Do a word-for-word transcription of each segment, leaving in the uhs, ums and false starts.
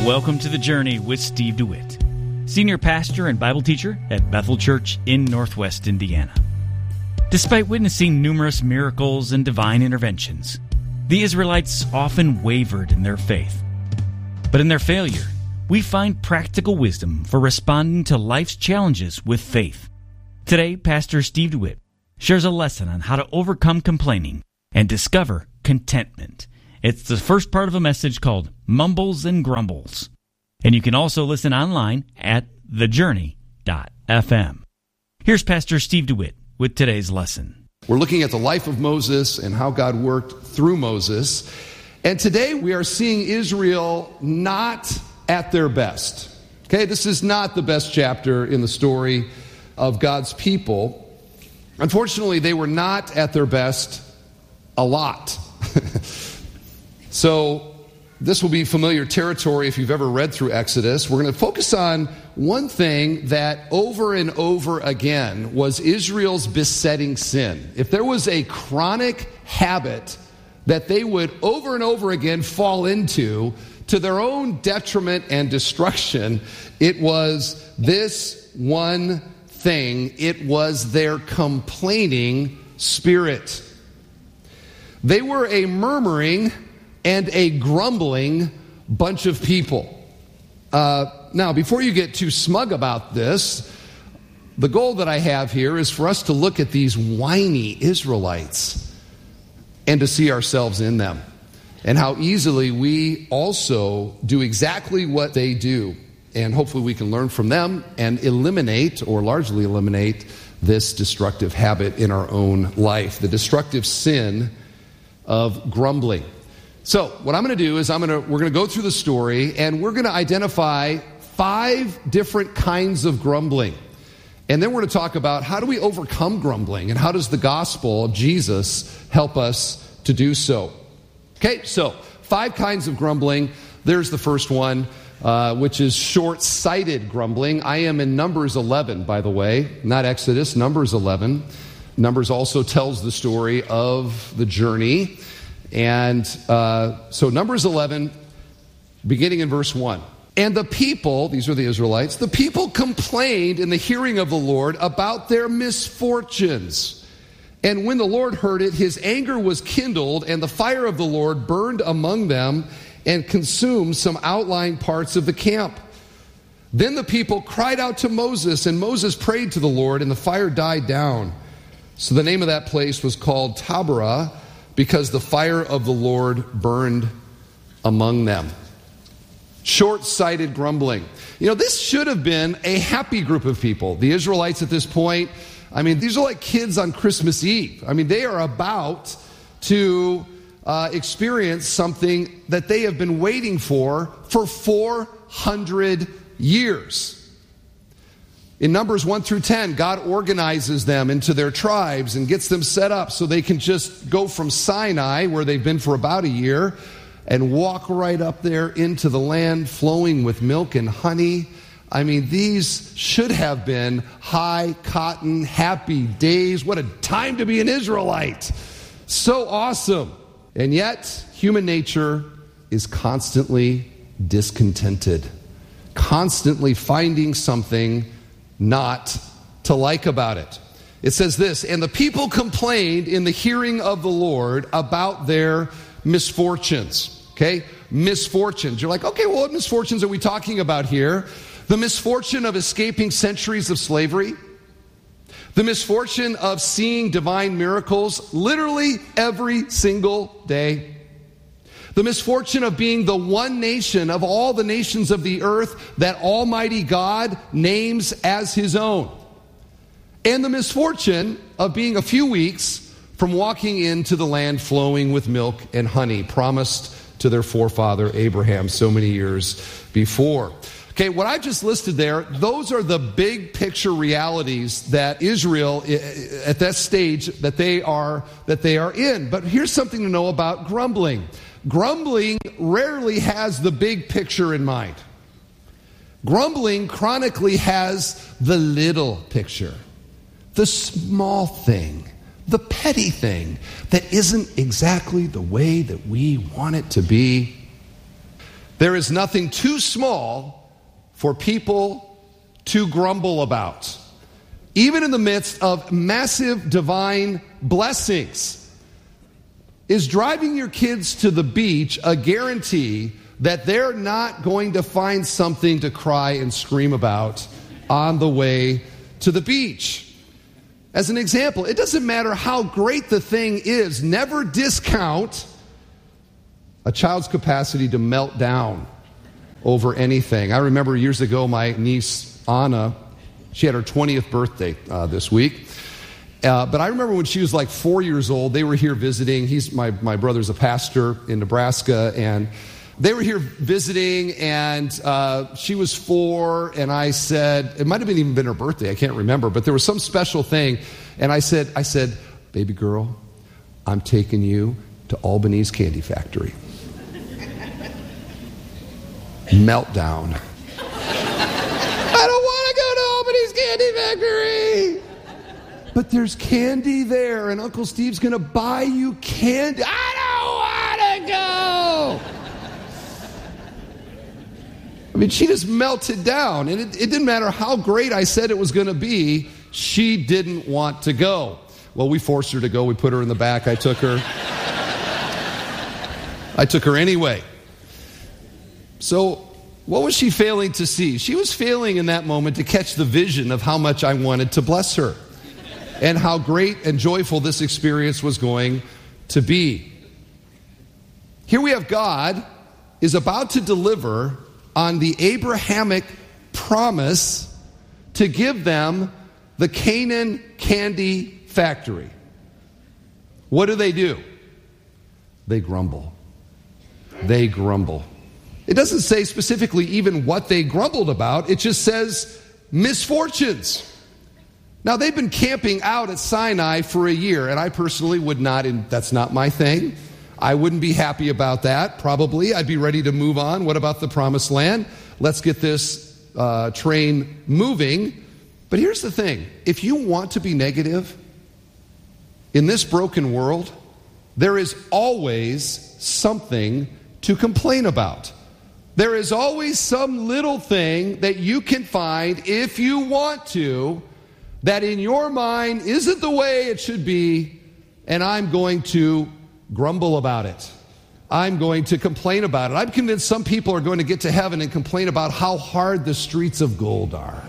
Welcome to The Journey with Steve DeWitt, Senior Pastor and Bible Teacher at Bethel Church in Northwest Indiana. Despite witnessing numerous miracles and divine interventions, the Israelites often wavered in their faith. But in their failure, we find practical wisdom for responding to life's challenges with faith. Today, Pastor Steve DeWitt shares a lesson on how to overcome complaining and discover contentment. It's the first part of a message called Mumbles and Grumbles. And you can also listen online at the journey dot f m. Here's Pastor Steve DeWitt with today's lesson. We're looking at the life of Moses and how God worked through Moses. And today we are seeing Israel not at their best. Okay, this is not the best chapter in the story of God's people. Unfortunately, they were not at their best a lot. So this will be familiar territory if you've ever read through Exodus. We're going to focus on one thing that over and over again was Israel's besetting sin. If there was a chronic habit that they would over and over again fall into to their own detriment and destruction, it was this one thing. It was their complaining spirit. They were a murmuring and a grumbling bunch of people. Uh, now, before you get too smug about this, the goal that I have here is for us to look at these whiny Israelites and to see ourselves in them, and how easily we also do exactly what they do. And hopefully we can learn from them and eliminate, or largely eliminate, this destructive habit in our own life, the destructive sin of grumbling. So what I'm going to do is I'm going to we're going to go through the story, and we're going to identify five different kinds of grumbling. And then we're going to talk about how do we overcome grumbling, and how does the gospel of Jesus help us to do so. Okay, so five kinds of grumbling. There's the first one, uh, which is short-sighted grumbling. I am in Numbers eleven, by the way, not Exodus, Numbers eleven. Numbers also tells the story of the journey. And uh, so Numbers eleven, beginning in verse one. And the people, these are the Israelites, the people complained in the hearing of the Lord about their misfortunes. And when the Lord heard it, his anger was kindled, and the fire of the Lord burned among them and consumed some outlying parts of the camp. Then the people cried out to Moses, and Moses prayed to the Lord, and the fire died down. So the name of that place was called Taberah, because the fire of the Lord burned among them. Short-sighted grumbling. You know, this should have been a happy group of people. The Israelites at this point, I mean, these are like kids on Christmas Eve. I mean, they are about to uh, experience something that they have been waiting for for four hundred years. In Numbers one through ten, God organizes them into their tribes and gets them set up so they can just go from Sinai, where they've been for about a year, and walk right up there into the land flowing with milk and honey. I mean, these should have been high cotton, happy days. What a time to be an Israelite. So awesome. And yet, human nature is constantly discontented, constantly finding something not to like about it. It says this, and the people complained in the hearing of the Lord about their misfortunes. Okay? Misfortunes. You're like, okay, well, what misfortunes are we talking about here? The misfortune of escaping centuries of slavery. The misfortune of seeing divine miracles literally every single day. The misfortune of being the one nation of all the nations of the earth that Almighty God names as his own. And the misfortune of being a few weeks from walking into the land flowing with milk and honey, promised to their forefather Abraham so many years before. Okay, what I just listed there, those are the big picture realities that Israel, at that stage, that they are that they are in. But here's something to know about grumbling. Grumbling rarely has the big picture in mind. Grumbling chronically has the little picture, the small thing, the petty thing that isn't exactly the way that we want it to be. There is nothing too small for people to grumble about, even in the midst of massive divine blessings. Is driving your kids to the beach a guarantee that they're not going to find something to cry and scream about on the way to the beach? As an example, it doesn't matter how great the thing is, never discount a child's capacity to melt down over anything. I remember years ago, my niece, Anna, she had her twentieth birthday uh, this week. Uh, but I remember when she was like four years old, they were here visiting. He's my, my brother's a pastor in Nebraska, and they were here visiting, and uh, she was four, and I said, it might have been even been her birthday, I can't remember, but there was some special thing, and I said, I said, baby girl, I'm taking you to Albany's Candy Factory. Meltdown. I don't want to go to Albany's Candy Factory. But there's candy there, and Uncle Steve's going to buy you candy. I don't want to go. I mean, she just melted down, and it, it didn't matter how great I said it was going to be. She didn't want to go. Well, we forced her to go. We put her in the back. I took her. I took her anyway. So what was she failing to see? She was failing in that moment to catch the vision of how much I wanted to bless her and how great and joyful this experience was going to be. Here we have God is about to deliver on the Abrahamic promise to give them the Canaan Candy Factory. What do they do? They grumble. They grumble. It doesn't say specifically even what they grumbled about. It just says misfortunes. Now, they've been camping out at Sinai for a year, and I personally would not, and that's not my thing. I wouldn't be happy about that, probably. I'd be ready to move on. What about the promised land? Let's get this uh, train moving. But here's the thing. If you want to be negative in this broken world, there is always something to complain about. There is always some little thing that you can find, if you want to, that in your mind isn't the way it should be, and I'm going to grumble about it. I'm going to complain about it. I'm convinced some people are going to get to heaven and complain about how hard the streets of gold are.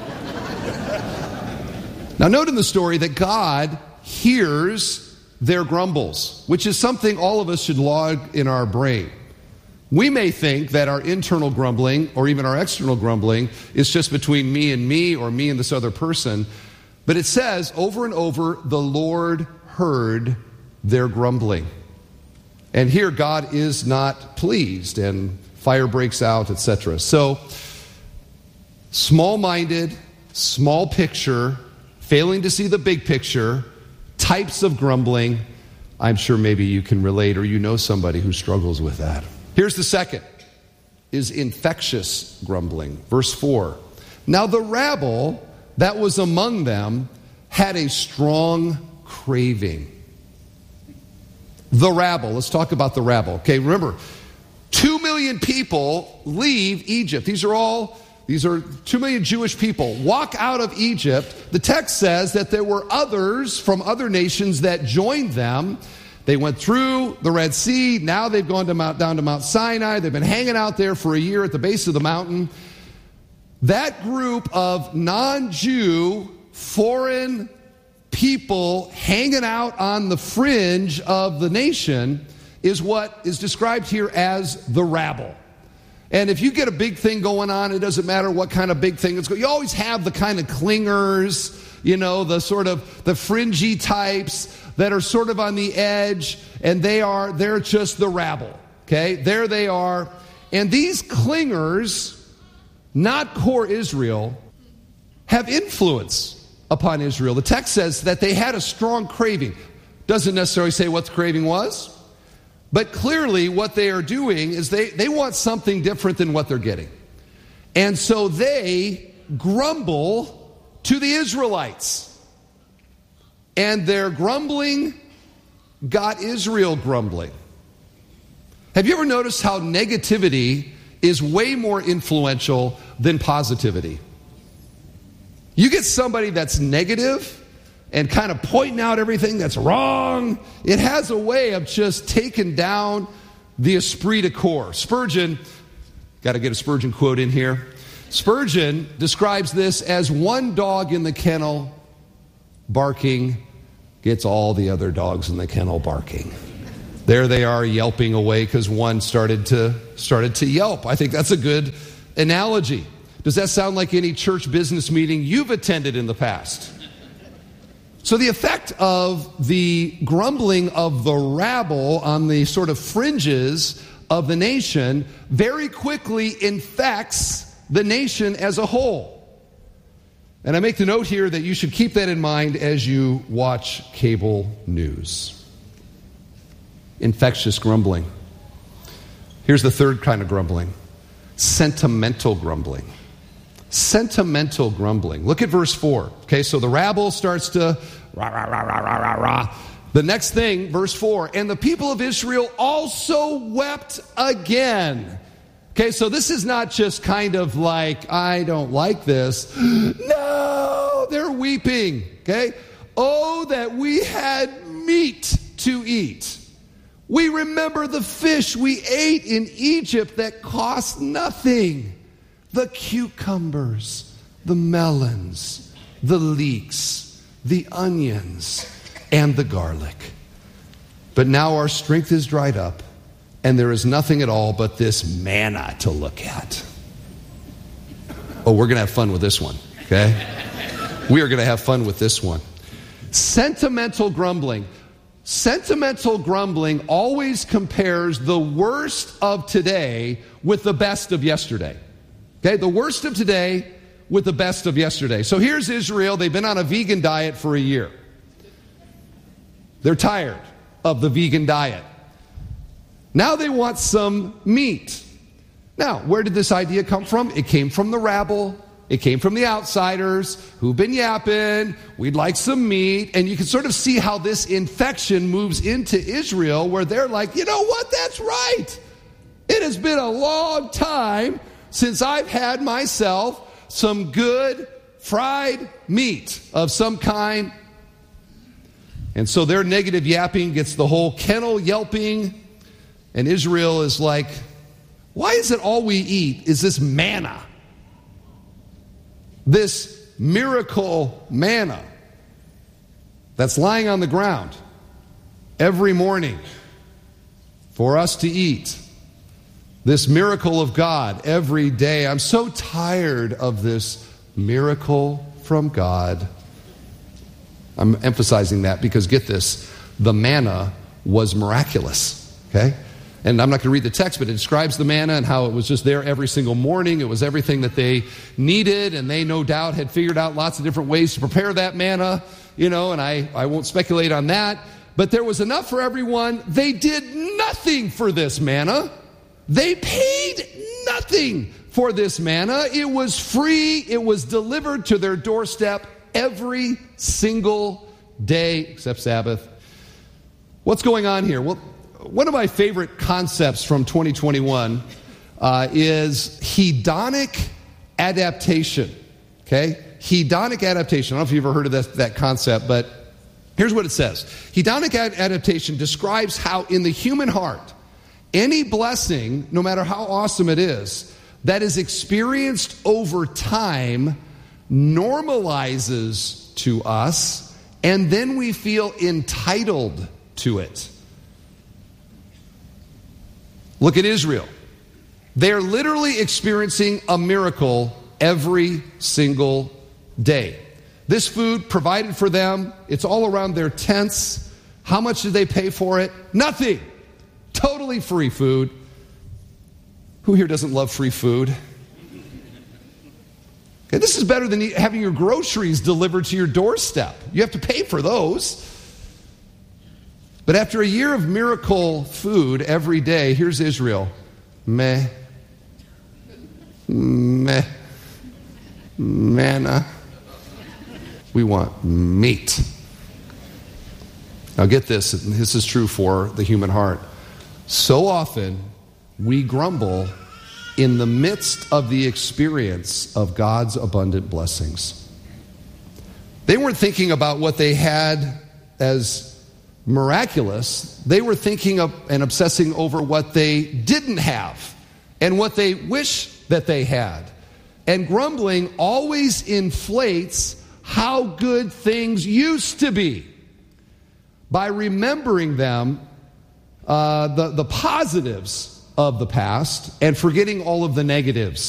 Now, note in the story that God hears their grumbles, which is something all of us should log in our brain. We may think that our internal grumbling or even our external grumbling is just between me and me or me and this other person. But it says over and over, the Lord heard their grumbling. And here God is not pleased, and fire breaks out, et cetera. So, small-minded, small picture, failing to see the big picture, types of grumbling. I'm sure maybe you can relate, or you know somebody who struggles with that. Here's the second, is infectious grumbling. Verse four. Now the rabble that was among them had a strong craving. The rabble. Let's talk about the rabble. Okay, remember, two million people leave Egypt. These are all, these are two million Jewish people walk out of Egypt. The text says that there were others from other nations that joined them. They went through the Red Sea. Now they've gone to Mount, down to Mount Sinai. They've been hanging out there for a year at the base of the mountain. That group of non-Jew, foreign people hanging out on the fringe of the nation is what is described here as the rabble. And if you get a big thing going on, it doesn't matter what kind of big thing it's going. You always have the kind of clingers, you know, the sort of the fringy types that are sort of on the edge, and they are, they're just the rabble, okay? There they are. And these clingers, not core Israel, have influence upon Israel. The text says that they had a strong craving. Doesn't necessarily say what the craving was, but clearly what they are doing is they, they want something different than what they're getting. And so they grumble to the Israelites. And their grumbling got Israel grumbling. Have you ever noticed how negativity is way more influential than positivity. You get somebody that's negative and kind of pointing out everything that's wrong, it has a way of just taking down the esprit de corps. Spurgeon, got to get a Spurgeon quote in here. Spurgeon describes this as one dog in the kennel barking gets all the other dogs in the kennel barking. There they are yelping away because one started to started to yelp. I think that's a good analogy. Does that sound like any church business meeting you've attended in the past? So the effect of the grumbling of the rabble on the sort of fringes of the nation very quickly infects the nation as a whole. And I make the note here that you should keep that in mind as you watch cable news. Infectious grumbling. Here's the third kind of grumbling. Sentimental grumbling. Sentimental grumbling. Look at verse four. Okay, so the rabble starts to rah, rah, rah, rah, rah, rah, rah. The next thing, verse four, and the people of Israel also wept again. Okay, so this is not just kind of like, I don't like this. No, they're weeping. Okay, oh, that we had meat to eat. We remember the fish we ate in Egypt that cost nothing. The cucumbers, the melons, the leeks, the onions, and the garlic. But now our strength is dried up, and there is nothing at all but this manna to look at. Oh, we're going to have fun with this one, okay? We are going to have fun with this one. Sentimental grumbling. Sentimental grumbling always compares the worst of today with the best of yesterday. Okay, the worst of today with the best of yesterday. So here's Israel. They've been on a vegan diet for a year. They're tired of the vegan diet. Now they want some meat. Now, where did this idea come from? It came from the rabble. It came from the outsiders who've been yapping. We'd like some meat. And you can sort of see how this infection moves into Israel, where they're like, you know what? That's right. It has been a long time since I've had myself some good fried meat of some kind. And so their negative yapping gets the whole kennel yelping. And Israel is like, why is it all we eat is this manna? This miracle manna that's lying on the ground every morning for us to eat. This miracle of God every day. I'm so tired of this miracle from God. I'm emphasizing that because, get this, the manna was miraculous, okay? And I'm not going to read the text, but it describes the manna and how it was just there every single morning. It was everything that they needed, and they no doubt had figured out lots of different ways to prepare that manna, you know, and I, I won't speculate on that. But there was enough for everyone. They did nothing for this manna. They paid nothing for this manna. It was free. It was delivered to their doorstep every single day, except Sabbath. What's going on here? Well, one of my favorite concepts from twenty twenty-one uh, is hedonic adaptation. Okay? Hedonic adaptation. I don't know if you've ever heard of that, that concept, but here's what it says. Hedonic ad- adaptation describes how in the human heart, any blessing, no matter how awesome it is, that is experienced over time normalizes to us, and then we feel entitled to it. Look at Israel. They're literally experiencing a miracle every single day. This food provided for them, it's all around their tents. How much did they pay for it? Nothing. Totally free food. Who here doesn't love free food? Okay, this is better than having your groceries delivered to your doorstep. You have to pay for those. But after a year of miracle food every day, here's Israel. Meh. Meh. Manna. We want meat. Now get this. This is true for the human heart. So often we grumble in the midst of the experience of God's abundant blessings. They weren't thinking about what they had as miraculous. They were thinking of and obsessing over what they didn't have and what they wish that they had. And grumbling always inflates how good things used to be. By remembering them, uh, the, the positives of the past and forgetting all of the negatives.